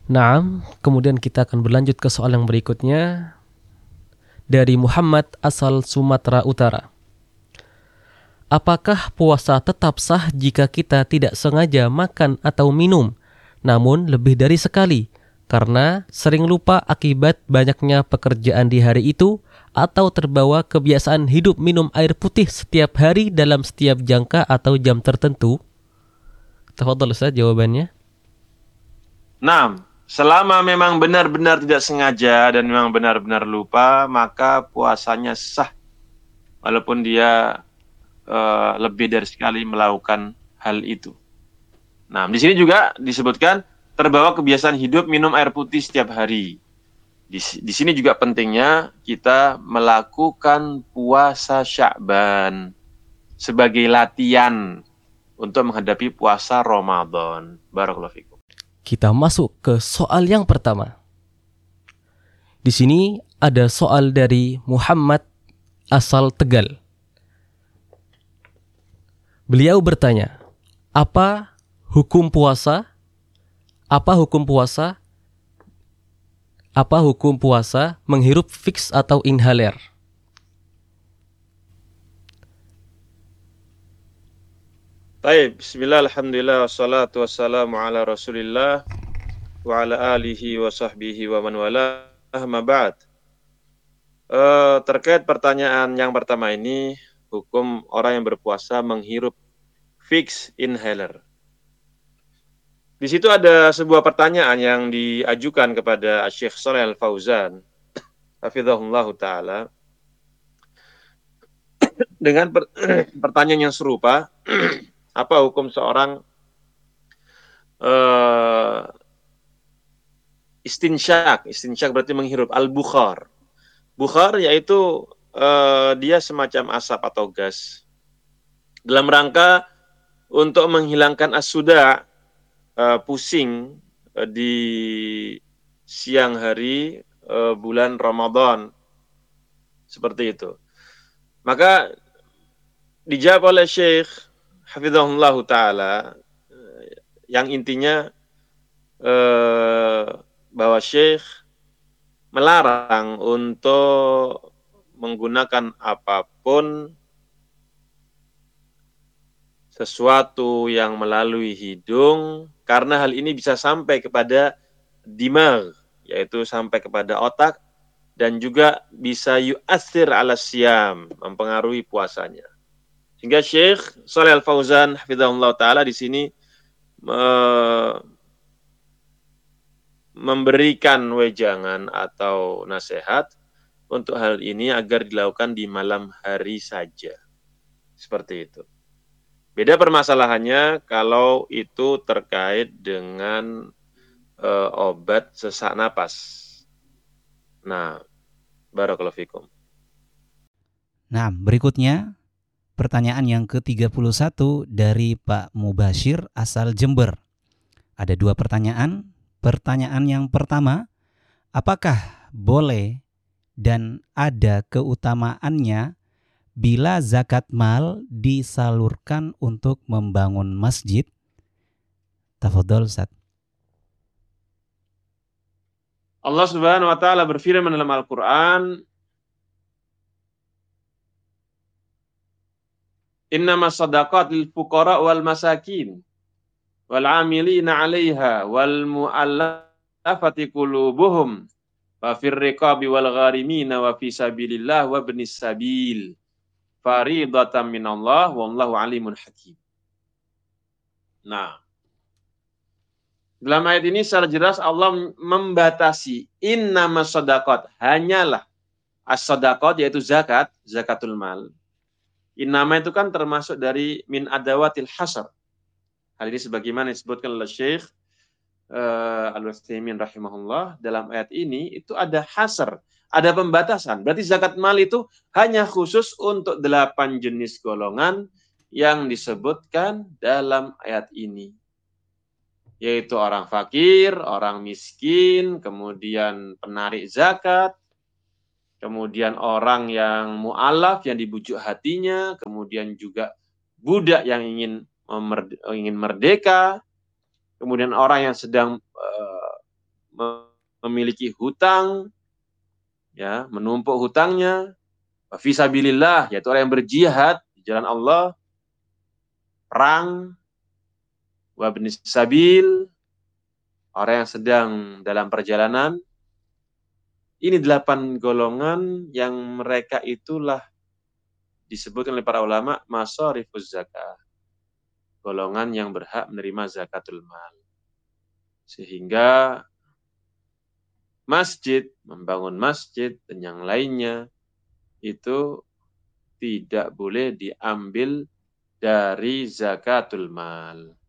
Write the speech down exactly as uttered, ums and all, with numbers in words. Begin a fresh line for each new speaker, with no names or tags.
Naam, kemudian kita akan berlanjut ke soal yang berikutnya dari Muhammad asal Sumatera Utara. Apakah puasa tetap sah jika kita tidak sengaja makan atau minum, namun lebih dari sekali, karena sering lupa akibat banyaknya pekerjaan di hari itu, atau terbawa kebiasaan hidup minum air putih setiap hari dalam setiap jangka atau jam tertentu? Tafadhol Ustaz jawabannya.
Nah, selama memang benar-benar tidak sengaja dan memang benar-benar lupa, maka puasanya sah. Walaupun dia uh, lebih dari sekali melakukan hal itu. Nah, di sini juga disebutkan terbawa kebiasaan hidup minum air putih setiap hari. Di, di sini juga pentingnya kita melakukan puasa Sya'ban sebagai latihan untuk menghadapi puasa Ramadan. Barakallahu fikum.
Kita masuk ke soal yang pertama. Di sini ada soal dari Muhammad asal Tegal. Beliau bertanya, apa hukum puasa? Apa hukum puasa? Apa hukum puasa menghirup fix atau inhaler?
Baik, bismillah, alhamdulillah, wassalatu wassalamu ala rasulillah wa ala alihi wa sahbihi wa man wala, amma ba'd. Uh, terkait pertanyaan yang pertama ini, hukum orang yang berpuasa menghirup fix inhaler. Di situ ada sebuah pertanyaan yang diajukan kepada Syekh Shalih Al-Fauzan, hafizahullah ta'ala, dengan per pertanyaan yang serupa, apa hukum seorang uh, istinsyak, istinsyak berarti menghirup, al-bukhar. Bukhar yaitu uh, dia semacam asap atau gas dalam rangka untuk menghilangkan as-suda, uh, pusing uh, di siang hari uh, bulan Ramadan, seperti itu. Maka dijawab oleh Syekh hafizahullah ta'ala yang intinya uh, bahwa Syekh melarang untuk menggunakan apapun sesuatu yang melalui hidung, karena hal ini bisa sampai kepada dimag, yaitu sampai kepada otak, dan juga bisa yu'athir ala siyam, mempengaruhi puasanya. Sehingga Syekh Shalih Al-Fauzan hafizahullah ta'ala di sini uh, memberikan wejangan atau nasihat untuk hal ini agar dilakukan di malam hari saja. Seperti itu. Beda permasalahannya kalau itu terkait dengan e, obat sesak napas. Nah, barakallahu fikum.
Nah, berikutnya pertanyaan yang ke tiga puluh satu dari Pak Mubashir asal Jember. Ada dua pertanyaan. Pertanyaan yang pertama, apakah boleh dan ada keutamaannya bila zakat mal disalurkan untuk membangun masjid? Tafadhol Ustaz.
Allah Subhanahu wa taala berfirman dalam Al-Qur'an, innamas shadaqat lil fuqara wal masakin wal 'amilina 'alaiha wal mu'allafati qulubuhum wa fir riqabi wal gharimina wa fi sabilillah wa ibnis sabil faridatan minallah wallahu alimun hakim. Nah, dalam ayat ini secara jelas Allah membatasi innamas shadaqat, hanyalah as-shadaqat yaitu zakat, zakatul mal. Innama itu kan termasuk dari min adawatil hasr. Hal ini sebagaimana disebutkan oleh Syekh uh, Al-Utsaimin rahimahullah, dalam ayat ini itu ada hasr, ada pembatasan. Berarti zakat mal itu hanya khusus untuk delapan jenis golongan yang disebutkan dalam ayat ini, yaitu orang fakir, orang miskin, kemudian penarik zakat, kemudian orang yang mu'alaf, yang dibujuk hatinya, kemudian juga budak yang ingin ingin merdeka, kemudian orang yang sedang uh, memiliki hutang, ya, menumpuk hutangnya, fisabilillah, yaitu orang yang berjihad di jalan Allah, perang, wabnis sabil, orang yang sedang dalam perjalanan. Ini delapan golongan yang mereka itulah disebutkan oleh para ulama masarifuz zakah, golongan yang berhak menerima zakatul mal. Sehingga masjid, membangun masjid dan yang lainnya itu tidak boleh diambil dari zakatul mal.